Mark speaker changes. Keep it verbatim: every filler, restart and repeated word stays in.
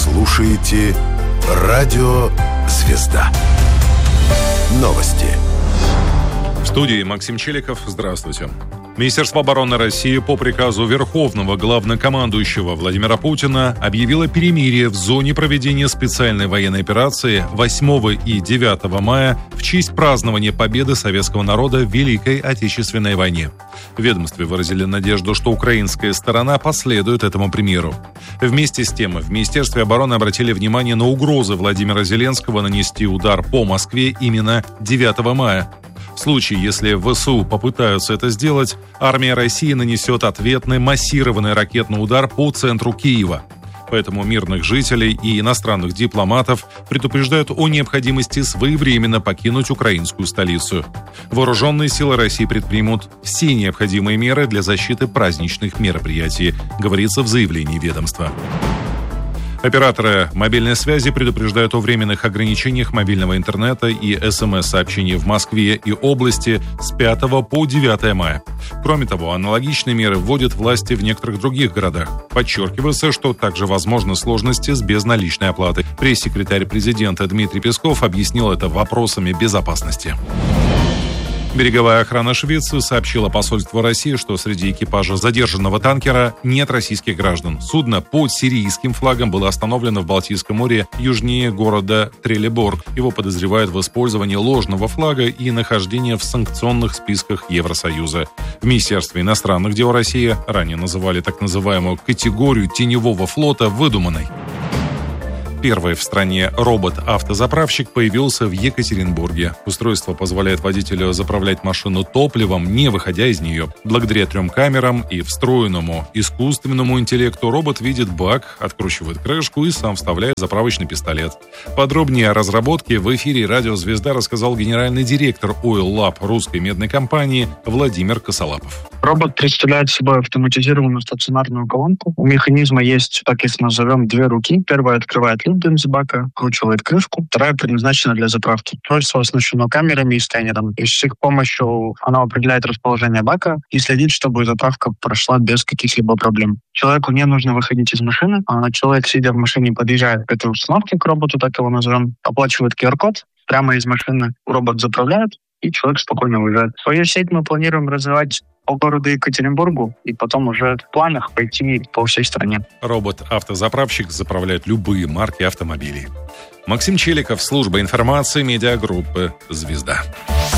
Speaker 1: слушаете Радио Звезда. Новости.
Speaker 2: В студии Максим Челиков. Здравствуйте. Министерство обороны России по приказу Верховного Главнокомандующего Владимира Путина объявило перемирие в зоне проведения специальной военной операции восьмого и девятого мая в честь празднования победы советского народа в Великой Отечественной войне. В ведомстве выразили надежду, что украинская сторона последует этому примеру. Вместе с тем, в Министерстве обороны обратили внимание на угрозы Владимира Зеленского нанести удар по Москве именно девятого мая. В случае, если ВСУ попытаются это сделать, армия России нанесет ответный массированный ракетный удар по центру Киева. Поэтому мирных жителей и иностранных дипломатов предупреждают о необходимости своевременно покинуть украинскую столицу. Вооруженные силы России предпримут все необходимые меры для защиты праздничных мероприятий, говорится в заявлении ведомства. Операторы мобильной связи предупреждают о временных ограничениях мобильного интернета и СМС-сообщений в Москве и области с пятого по девятое мая. Кроме того, аналогичные меры вводят власти в некоторых других городах. Подчеркивается, что также возможны сложности с безналичной оплатой. Пресс-секретарь президента Дмитрий Песков объяснил это вопросами безопасности. Береговая охрана Швеции сообщила посольству России, что среди экипажа задержанного танкера нет российских граждан. Судно под сирийским флагом было остановлено в Балтийском море южнее города Трелеборг. Его подозревают в использовании ложного флага и нахождении в санкционных списках Евросоюза. В Министерстве иностранных дел России ранее называли так называемую категорию теневого флота выдуманной. Первый в стране робот-автозаправщик появился в Екатеринбурге. Устройство позволяет водителю заправлять машину топливом, не выходя из нее. Благодаря трем камерам и встроенному искусственному интеллекту робот видит бак, откручивает крышку и сам вставляет заправочный пистолет. Подробнее о разработке в эфире «Радио Звезда» рассказал генеральный директор Oil Lab русской медной компании Владимир Косолапов.
Speaker 3: Робот представляет собой автоматизированную стационарную колонку. У механизма есть, так если назовем, две руки. Первая открывает люк бензобака, вкручивает крышку. Вторая предназначена для заправки. Устройство оснащено камерами и сканером. И с их помощью оно определяет расположение бака и следит, чтобы заправка прошла без каких-либо проблем. Человеку не нужно выходить из машины. А человек, сидя в машине, подъезжает к этой установке, к роботу, так его назовем, оплачивает ку ар-код, прямо из машины робот заправляет, и человек спокойно уезжает. Свою сеть мы планируем развивать по городу Екатеринбургу и потом уже в планах пойти по всей стране.
Speaker 2: Робот-автозаправщик заправляет любые марки автомобилей. Максим Челиков, служба информации медиагруппы «Звезда».